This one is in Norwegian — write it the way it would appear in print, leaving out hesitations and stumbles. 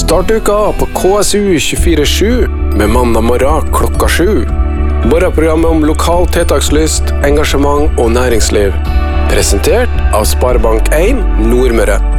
Start uka på KSU 24/7 med mandag morgen klokka 7. Morgenprogrammet om lokal tiltakslyst, engasjement og næringsliv. Presentert av Sparebank 1 Nordmøre.